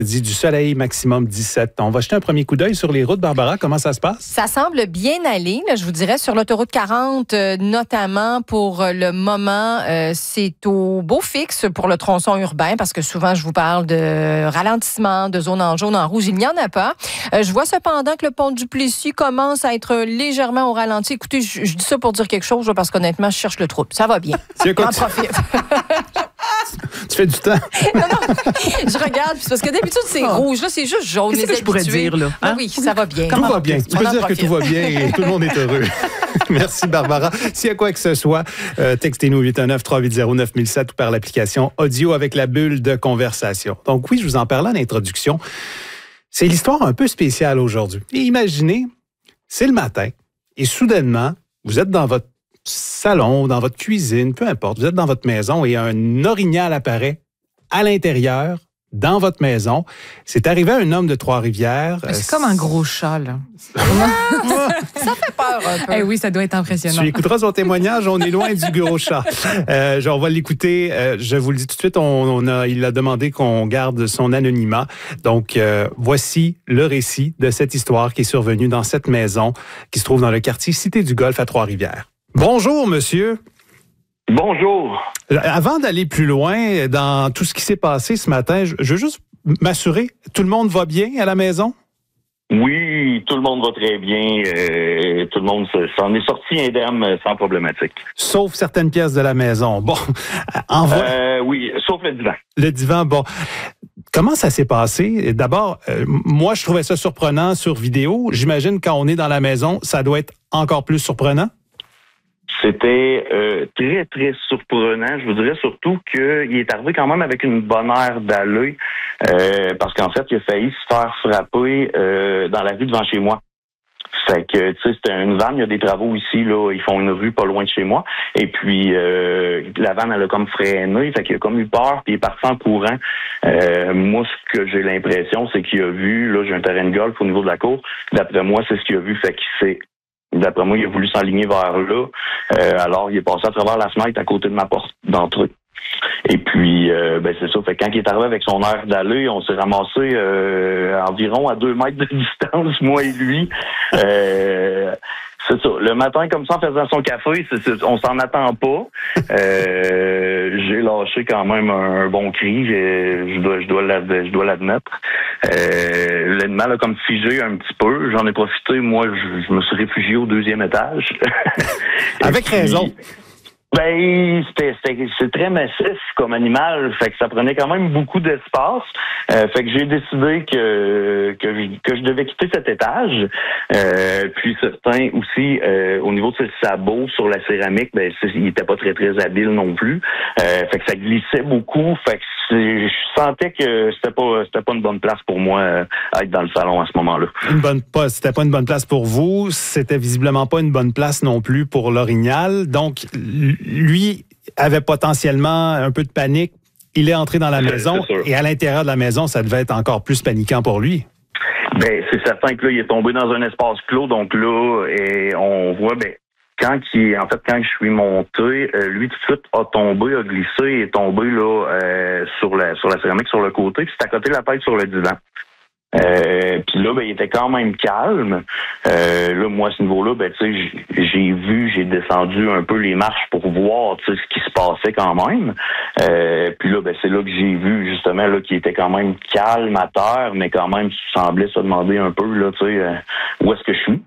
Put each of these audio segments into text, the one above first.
Dit du soleil, maximum 17. On va jeter un premier coup d'œil sur les routes. Barbara, comment ça se passe? Ça semble bien aller, là, je vous dirais, sur l'autoroute 40, notamment pour le moment. C'est au beau fixe pour le tronçon urbain, parce que souvent, je vous parle de ralentissement, de zone en jaune, en rouge. Il n'y en a pas. Je vois cependant que le pont du Plessis commence à être légèrement au ralenti. Écoutez, je dis ça pour dire quelque chose, là, parce qu'honnêtement, je cherche le trouble. Ça va bien. C'est quoi, J'en profite. Tu fais du temps. Non, je regarde, parce que d'habitude, c'est rouge. Là, c'est juste jaune. Qu'est-ce que je pourrais dire, là? Ah oui, ça va bien. Tout va bien. Tu peux dire que tout va bien et tout le monde est heureux. Merci, Barbara. S'il y a quoi que ce soit, textez-nous 819-380-9007 ou par l'application audio avec la bulle de conversation. Donc oui, je vous en parlais en introduction. C'est l'histoire un peu spéciale aujourd'hui. Et imaginez, c'est le matin et soudainement, vous êtes dans votre salon, dans votre cuisine, peu importe, vous êtes dans votre maison et un orignal apparaît à l'intérieur, dans votre maison. C'est arrivé à un homme de Trois-Rivières. C'est comme un gros chat, là. Ça fait peur un peu. Eh oui, ça doit être impressionnant. Tu écouteras son témoignage, on est loin du gros chat. On va l'écouter. Je vous le dis tout de suite, il a demandé qu'on garde son anonymat. Donc, voici le récit de cette histoire qui est survenue dans cette maison qui se trouve dans le quartier Cité du Golfe à Trois-Rivières. Bonjour, monsieur. Bonjour. Avant d'aller plus loin dans tout ce qui s'est passé ce matin, je veux juste m'assurer, tout le monde va bien à la maison? Oui, tout le monde va très bien. Tout le monde s'en est sorti indemne sans problématique. Sauf certaines pièces de la maison. Bon, oui, sauf le divan. Le divan, bon. Comment ça s'est passé? D'abord, moi, je trouvais ça surprenant sur vidéo. J'imagine quand on est dans la maison, ça doit être encore plus surprenant. C'était très, très surprenant. Je vous dirais surtout qu'il est arrivé quand même avec une bonne aire d'aller parce qu'en fait, il a failli se faire frapper dans la rue devant chez moi. Fait que, tu sais, c'était une vanne, il y a des travaux ici, là, ils font une rue pas loin de chez moi. Et puis, la vanne, elle a comme freiné, fait qu'il a comme eu peur, puis il est parti en courant. Moi, ce que j'ai l'impression, c'est qu'il a vu, là, j'ai un terrain de golf au niveau de la cour. D'après moi, c'est ce qu'il a vu, fait qu'il s'est... D'après moi, il a voulu s'enligner vers là. Alors, il est passé à travers la fenêtre à côté de ma porte d'entrée. Et puis, c'est ça. Fait que quand il est arrivé avec son air d'aller, on s'est ramassé environ à 2 mètres de distance, moi et lui. C'est ça. Le matin, comme ça, en faisant son café, on s'en attend pas. J'ai lâché quand même un bon cri. Je dois l'admettre. L'animal a comme figé un petit peu. J'en ai profité. Moi, je me suis réfugié au 2e étage. Avec raison. Ben, c'est très massif comme animal, fait que ça prenait quand même beaucoup d'espace. Fait que j'ai décidé que je devais quitter cet étage. Puis certain aussi, au niveau de ses sabots sur la céramique, ben il était pas très très habile non plus. Fait que ça glissait beaucoup. Fait que je sentais que c'était pas une bonne place pour moi à être dans le salon à ce moment-là. C'était pas une bonne place pour vous. C'était visiblement pas une bonne place non plus pour l'orignal. Donc lui avait potentiellement un peu de panique. Il est entré dans la maison et à l'intérieur de la maison, ça devait être encore plus paniquant pour lui. Ben, c'est certain que là, il est tombé dans un espace clos. Donc là, et on voit, quand je suis monté, lui tout de suite a tombé, a glissé et est tombé là sur la céramique sur le côté, puis c'est à côté de la tête sur le divan. Puis là, il était quand même calme. Là, moi, à ce niveau-là, j'ai descendu un peu les marches pour voir, ce qui se passait quand même. Puis là, c'est là que j'ai vu, justement, là, qu'il était quand même calme à terre, mais quand même, semblait se demander un peu, là, où est-ce que je suis?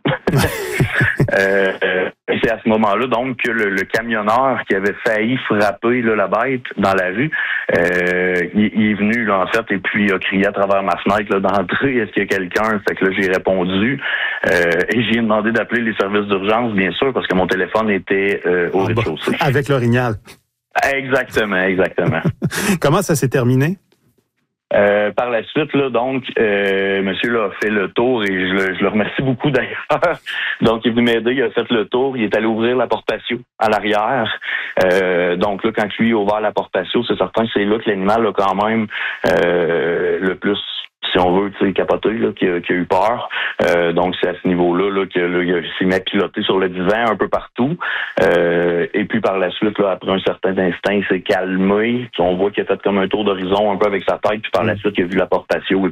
C'est à ce moment-là, donc, que le camionneur qui avait failli frapper, là, la bête dans la rue, il est venu, là, en fait, et puis il a crié à travers ma fenêtre, là, d'entrée, est-ce qu'il y a quelqu'un? Fait que là, j'ai répondu, et j'ai demandé d'appeler les services d'urgence, bien sûr, parce que mon téléphone était au rez-de-chaussée. Avec l'orignal. Exactement. Comment ça s'est terminé? Par la suite, là, donc, monsieur là, a fait le tour et je le remercie beaucoup d'ailleurs. Donc, il est venu m'aider, il a fait le tour, il est allé ouvrir la porte patio à l'arrière. Donc là, quand lui a ouvert la porte patio, c'est certain que c'est là que l'animal a quand même le plus, si on veut, capoté, là, qui a eu peur. Donc, c'est à ce niveau-là là, que là, il s'est mis à piloter sur le divan un peu partout. Et puis, par la suite, là, après un certain instant, il s'est calmé. On voit qu'il a fait comme un tour d'horizon un peu avec sa tête. Puis, par la suite, il a vu la porte patio.